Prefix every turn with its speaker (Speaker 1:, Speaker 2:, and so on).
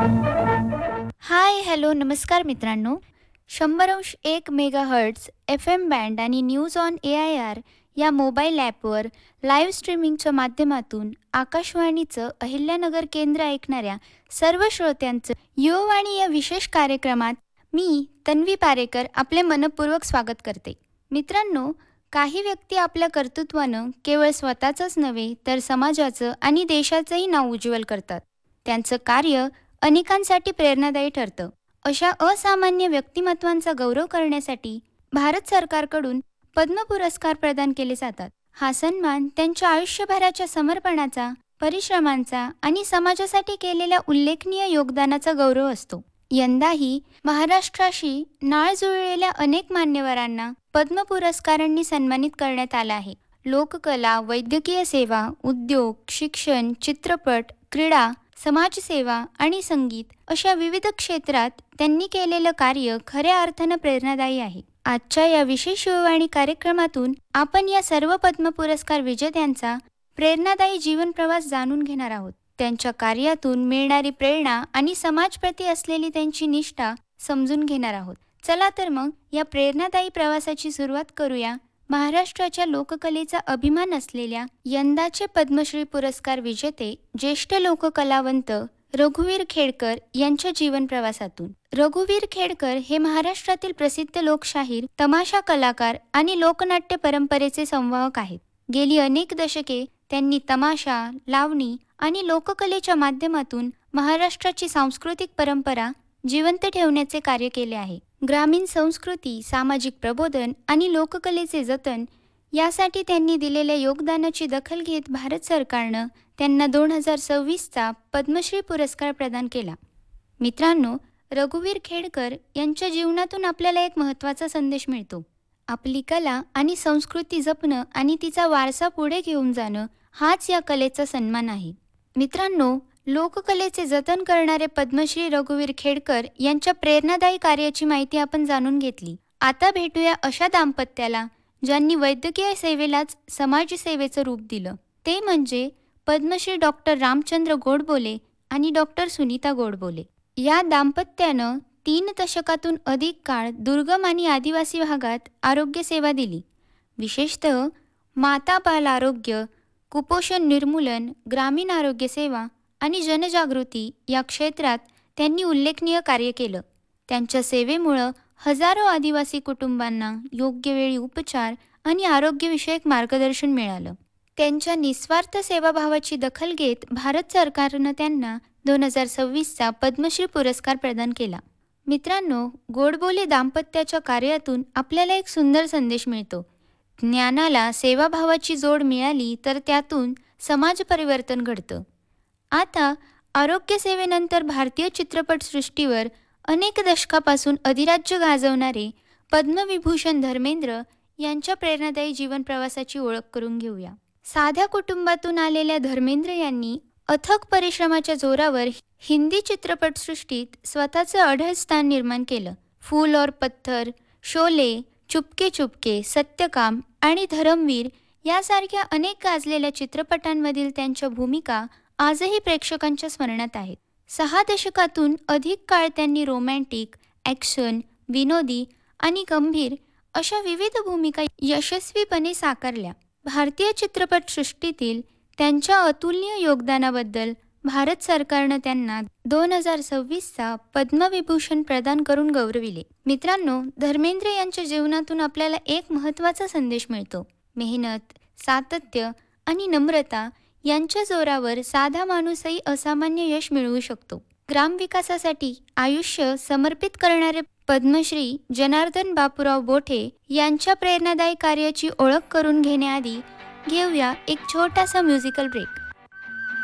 Speaker 1: हाय, hello, नमस्कार मित्रांनो. 100.1 megahertz F M band आणि न्यूज ऑन AIR या मोबाईल ॲपवर लाईव्ह स्ट्रीमिंगच्या माध्यमातून आकाशवाणीचं अहिल्यानगर केंद्र ऐकणाऱ्या सर्व श्रोत्यांचं युववाणी या विशेष कार्यक्रमात मी तन्वी पारेकर आपले मनपूर्वक स्वागत करते. मित्रांनो, काही व्यक्ती आपल्या कर्तृत्वानं केवळ स्वतःचंच नव्हे तर समाजाचं आणि देशाचंही नाव उज्ज्वल करतात. त्यांचं कार्य अनेकांसाठी प्रेरणादायी ठरतं. अशा असामान्य व्यक्तिमत्वांचा गौरव करण्यासाठी भारत सरकारकडून पद्म पुरस्कार प्रदान केले जातात. हा सन्मान त्यांच्या आयुष्यभराच्या समर्पणाचा, परिश्रमांचा आणि समाजासाठी केलेल्या उल्लेखनीय योगदानाचा गौरव असतो. यंदाही महाराष्ट्राशी नाळ जुळलेल्या अनेक मान्यवरांना पद्म पुरस्कारांनी सन्मानित करण्यात आलं आहे. लोककला, वैद्यकीय सेवा, उद्योग, शिक्षण, चित्रपट, क्रीडा, समाजसेवा आणि संगीत अशा विविध क्षेत्रात त्यांनी केलेलं कार्य खऱ्या अर्थानं प्रेरणादायी आहे. आजच्या या विशेष युववाणी कार्यक्रमातून आपण या सर्व पद्म पुरस्कार विजेत्यांचा प्रेरणादायी जीवन प्रवास जाणून घेणार आहोत. त्यांच्या कार्यातून मिळणारी प्रेरणा आणि समाजप्रती असलेली त्यांची निष्ठा समजून घेणार आहोत. चला तर मग या प्रेरणादायी प्रवासाची सुरुवात करूया. महाराष्ट्राच्या लोककलेचा अभिमान असलेल्या यंदाचे पद्मश्री पुरस्कार विजेते ज्येष्ठ लोककलावंत रघुवीर खेडकर यांच्या जीवन प्रवासातून. रघुवीर खेडकर हे महाराष्ट्रातील प्रसिद्ध लोकशाहीर, तमाशा कलाकार आणि लोकनाट्य परंपरेचे संवाहक आहेत. गेली अनेक दशके त्यांनी तमाशा, लावणी आणि लोककलेच्या माध्यमातून महाराष्ट्राची सांस्कृतिक परंपरा जिवंत ठेवण्याचे कार्य केले आहे. ग्रामीण संस्कृती, सामाजिक प्रबोधन आणि लोककलेचे जतन यासाठी त्यांनी दिलेल्या योगदानाची दखल घेत भारत सरकारनं त्यांना 2026चा पद्मश्री पुरस्कार प्रदान केला. मित्रांनो, रघुवीर खेडकर यांच्या जीवनातून आपल्याला एक महत्त्वाचा संदेश मिळतो. आपली कला आणि संस्कृती जपणं आणि तिचा वारसा पुढे घेऊन जाणं हाच या कलेचा सन्मान आहे. मित्रांनो, लोककलेचे जतन करणारे पद्मश्री रघुवीर खेडकर यांच्या प्रेरणादायी कार्याची माहिती आपण जाणून घेतली. आता भेटूया अशा दाम्पत्याला ज्यांनी वैद्यकीय सेवेलाच समाजसेवेचं रूप दिलं. ते म्हणजे पद्मश्री डॉक्टर रामचंद्र गोडबोले आणि डॉक्टर सुनीता गोडबोले. या दाम्पत्यानं 3 दशकातून अधिक काळ दुर्गम आणि आदिवासी भागात आरोग्यसेवा दिली. विशेषतः माता बाल आरोग्य, कुपोषण निर्मूलन, ग्रामीण आरोग्यसेवा आणि जनजागृती या क्षेत्रात त्यांनी उल्लेखनीय कार्य केलं. त्यांच्या सेवेमुळं हजारो आदिवासी कुटुंबांना योग्य वेळी उपचार आणि आरोग्यविषयक मार्गदर्शन मिळालं. त्यांच्या निस्वार्थ सेवाभावाची दखल घेत भारत सरकारनं त्यांना 2026चा पद्मश्री पुरस्कार प्रदान केला. मित्रांनो, गोडबोले दाम्पत्याच्या कार्यातून आपल्याला एक सुंदर संदेश मिळतो. ज्ञानाला सेवाभावाची जोड मिळाली तर त्यातून समाज परिवर्तन घडतं. आता आरोग्यसेवेनंतर भारतीय चित्रपटसृष्टीवर अनेक दशकापासून अधिराज्य गाजवणारे पद्मविभूषण धर्मेंद्र यांच्या प्रेरणादायी जीवन प्रवासाची ओळख करून घेऊया. साध्या कुटुंबातून आलेल्या धर्मेंद्र यांनी अथक परिश्रमाच्या जोरावर हिंदी चित्रपटसृष्टीत स्वतःचं अढळ स्थान निर्माण केलं. फूल और पत्थर, शोले, चुपके चुपके, सत्यकाम आणि धरमवीर यासारख्या अनेक गाजलेल्या चित्रपटांमधील त्यांच्या भूमिका आजही प्रेक्षकांच्या स्मरणात आहेत. 6 दशकातून अधिक काळ त्यांनी रोमॅन्टिक, ॲक्शन, विनोदी आणि गंभीर अशा विविध भूमिका यशस्वीपणे साकारल्या. भारतीय चित्रपटसृष्टीतील त्यांच्या अतुलनीय योगदानाबद्दल भारत सरकारनं त्यांना 2026चा पद्मविभूषण प्रदान करून गौरविले. मित्रांनो, धर्मेंद्र यांच्या जीवनातून आपल्याला एक महत्त्वाचा संदेश मिळतो. मेहनत, सातत्य आणि नम्रता यांच्या जोरावर साधा माणूसही असामान्य यश मिळवू शकतो. ग्रामविकासासाठी आयुष्य समर्पित करणारे पद्मश्री जनार्दन बापूराव बोठे यांच्या प्रेरणादायी कार्याची ओळख करून घेण्याआधी घेऊया एक छोटासा म्युझिकल ब्रेक.